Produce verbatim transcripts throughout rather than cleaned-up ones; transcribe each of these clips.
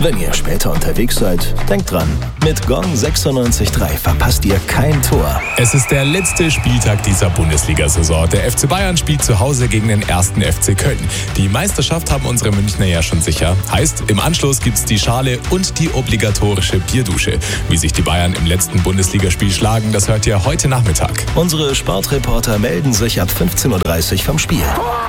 Wenn ihr später unterwegs seid, denkt dran, mit Gong sechsundneunzig Komma drei verpasst ihr kein Tor. Es ist der letzte Spieltag dieser Bundesliga-Saison. Der F C Bayern spielt zu Hause gegen den ersten F C Köln. Die Meisterschaft haben unsere Münchner ja schon sicher. Heißt, im Anschluss gibt's die Schale und die obligatorische Bierdusche. Wie sich die Bayern im letzten Bundesligaspiel schlagen, das hört ihr heute Nachmittag. Unsere Sportreporter melden sich ab fünfzehn Uhr dreißig vom Spiel.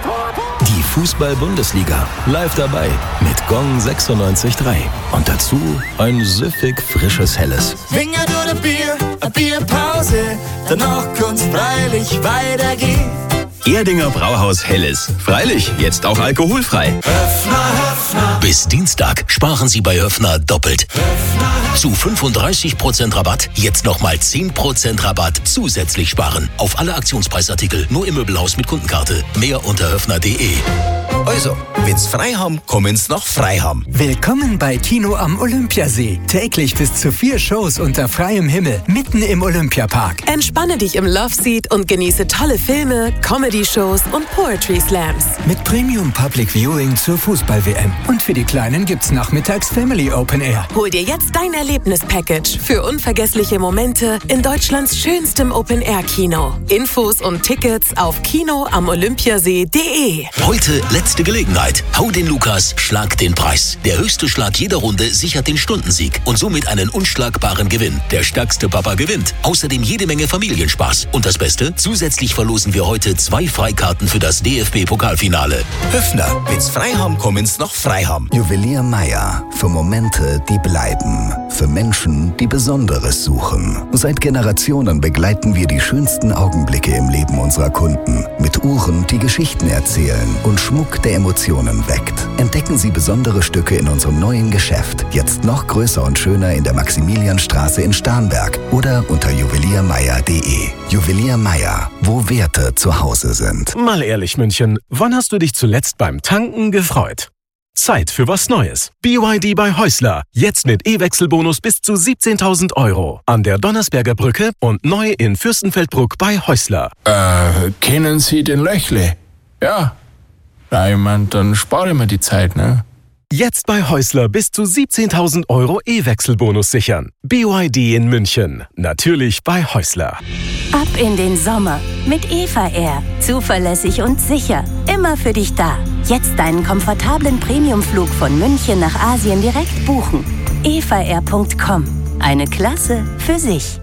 Die Fußball-Bundesliga live dabei mit Gong sechsundneunzig Komma drei. Und dazu ein süffig frisches Helles. Finger durch ein Bier, eine Bierpause, danach kann's freilich weitergehen. Erdinger Brauhaus Helles. Freilich, jetzt auch alkoholfrei. Höffner, Höffner. Bis Dienstag sparen Sie bei Höffner doppelt. Höffner. Zu fünfunddreißig Prozent Rabatt, jetzt nochmal zehn Prozent Rabatt zusätzlich sparen. Auf alle Aktionspreisartikel, nur im Möbelhaus mit Kundenkarte. Mehr unter höffner punkt de. Also, wenn's frei haben, kommen's noch frei haben. Willkommen bei Kino am Olympiasee. Täglich bis zu vier Shows unter freiem Himmel, mitten im Olympiapark. Entspanne dich im Loveseat und genieße tolle Filme, Comedy-Shows und Poetry Slams. Mit Premium Public Viewing zur Fußball-W M. Und für die Kleinen gibt's nachmittags Family Open Air. Hol dir jetzt dein Erlebnis-Package für unvergessliche Momente in Deutschlands schönstem Open-Air-Kino. Infos und Tickets auf kino am olympiasee punkt de. Heute letzte Gelegenheit. Hau den Lukas, schlag den Preis. Der höchste Schlag jeder Runde sichert den Stundensieg und somit einen unschlagbaren Gewinn. Der stärkste Papa gewinnt. Außerdem jede Menge Familienspaß. Und das Beste, zusätzlich verlosen wir heute zwei Freikarten für das D F B-Pokalfinale. Höffner, wenn's frei haben, kommen's noch frei haben. Juwelier Meier. Für Momente, die bleiben. Für Menschen, die Besonderes suchen. Seit Generationen begleiten wir die schönsten Augenblicke im Leben unserer Kunden. Mit Uhren, die Geschichten erzählen und Schmuck, der Emotionen weckt. Entdecken Sie besondere Stücke in unserem neuen Geschäft. Jetzt noch größer und schöner in der Maximilianstraße in Starnberg oder unter juwelier meier punkt de. Juwelier Meier, wo Werte zu Hause sind. Mal ehrlich, München, wann hast du dich zuletzt beim Tanken gefreut? Zeit für was Neues. B Y D bei Häusler. Jetzt mit E-Wechselbonus bis zu siebzehntausend Euro. An der Donnersberger Brücke und neu in Fürstenfeldbruck bei Häusler. Äh, kennen Sie den Löchle? Ja. Na, ich mein, dann spare ich mir die Zeit, ne? Jetzt bei Häusler bis zu siebzehntausend Euro E-Wechselbonus sichern. B Y D in München. Natürlich bei Häusler. Ab in den Sommer mit Eva Air. Zuverlässig und sicher. Immer für dich da. Jetzt deinen komfortablen Premiumflug von München nach Asien direkt buchen. eva air punkt com. Eine Klasse für sich.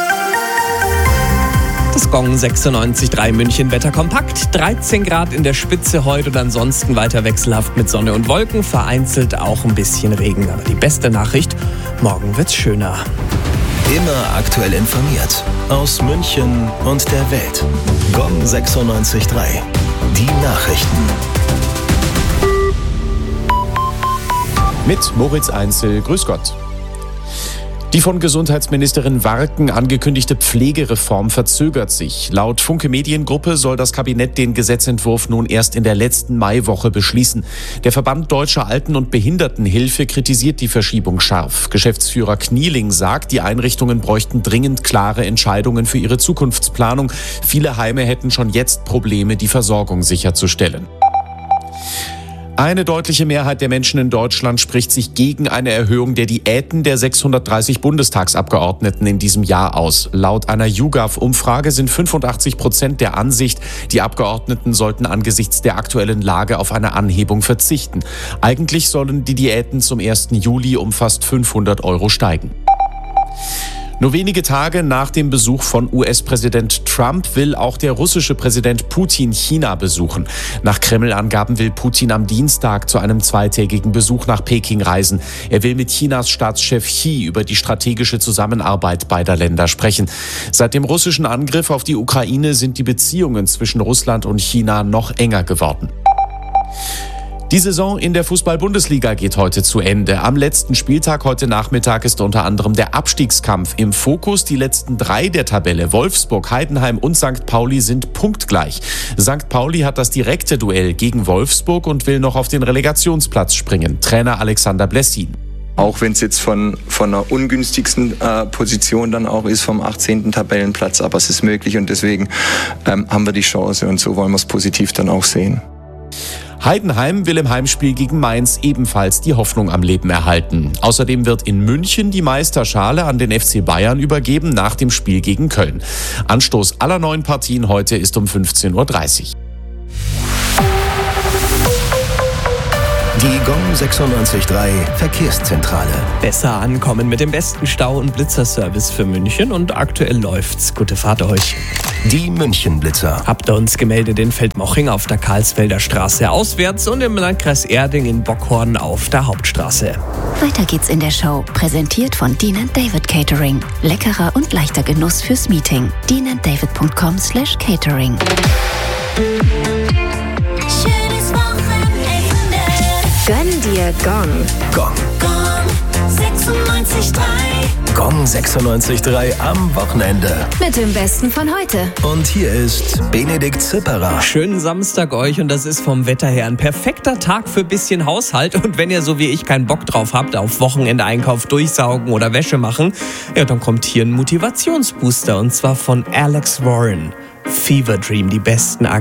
Das Gong sechsundneunzig Komma drei München Wetter kompakt. dreizehn Grad in der Spitze heute und ansonsten weiter wechselhaft mit Sonne und Wolken. Vereinzelt auch ein bisschen Regen. Aber die beste Nachricht, morgen wird's schöner. Immer aktuell informiert. Aus München und der Welt. Gong sechsundneunzig Komma drei. Die Nachrichten. Mit Moritz Einzel, grüß Gott. Die von Gesundheitsministerin Warken angekündigte Pflegereform verzögert sich. Laut Funke Mediengruppe soll das Kabinett den Gesetzentwurf nun erst in der letzten Maiwoche beschließen. Der Verband Deutscher Alten- und Behindertenhilfe kritisiert die Verschiebung scharf. Geschäftsführer Knieling sagt, die Einrichtungen bräuchten dringend klare Entscheidungen für ihre Zukunftsplanung. Viele Heime hätten schon jetzt Probleme, die Versorgung sicherzustellen. Eine deutliche Mehrheit der Menschen in Deutschland spricht sich gegen eine Erhöhung der Diäten der sechshundertdreißig Bundestagsabgeordneten in diesem Jahr aus. Laut einer YouGov-Umfrage sind fünfundachtzig Prozent der Ansicht, die Abgeordneten sollten angesichts der aktuellen Lage auf eine Anhebung verzichten. Eigentlich sollen die Diäten zum ersten Juli um fast fünfhundert Euro steigen. Nur wenige Tage nach dem Besuch von U S-Präsident Trump will auch der russische Präsident Putin China besuchen. Nach Kreml-Angaben will Putin am Dienstag zu einem zweitägigen Besuch nach Peking reisen. Er will mit Chinas Staatschef Xi über die strategische Zusammenarbeit beider Länder sprechen. Seit dem russischen Angriff auf die Ukraine sind die Beziehungen zwischen Russland und China noch enger geworden. Die Saison in der Fußball-Bundesliga geht heute zu Ende. Am letzten Spieltag heute Nachmittag ist unter anderem der Abstiegskampf im Fokus. Die letzten drei der Tabelle, Wolfsburg, Heidenheim und Sankt Pauli, sind punktgleich. Sankt Pauli hat das direkte Duell gegen Wolfsburg und will noch auf den Relegationsplatz springen. Trainer Alexander Blessin. Auch wenn es jetzt von, von einer ungünstigsten äh, Position dann auch ist, vom achtzehnten Tabellenplatz, aber es ist möglich und deswegen ähm, haben wir die Chance und so wollen wir es positiv dann auch sehen. Heidenheim will im Heimspiel gegen Mainz ebenfalls die Hoffnung am Leben erhalten. Außerdem wird in München die Meisterschale an den F C Bayern übergeben nach dem Spiel gegen Köln. Anstoß aller neun Partien heute ist um fünfzehn Uhr dreißig. Die Gong sechsundneunzig Komma drei Verkehrszentrale. Besser ankommen mit dem besten Stau- und Blitzerservice für München und aktuell läuft's. Gute Fahrt euch. Die München-Blitzer. Habt ihr uns gemeldet in Feldmoching auf der Karlsfelder Straße auswärts und im Landkreis Erding in Bockhorn auf der Hauptstraße. Weiter geht's in der Show. Präsentiert von Dean and David Catering. Leckerer und leichter Genuss fürs Meeting. dean and david punkt com slash catering. Gönn dir Gong. Gong. Gong sechsundneunzig Komma drei. Gong sechsundneunzig Komma drei am Wochenende. Mit dem Besten von heute. Und hier ist Benedikt Zipperer. Schönen Samstag euch und das ist vom Wetter her ein perfekter Tag für bisschen Haushalt. Und wenn ihr so wie ich keinen Bock drauf habt, auf Wochenendeinkauf durchsaugen oder Wäsche machen, ja, dann kommt hier ein Motivationsbooster und zwar von Alex Warren. Fever Dream, die besten Aktionen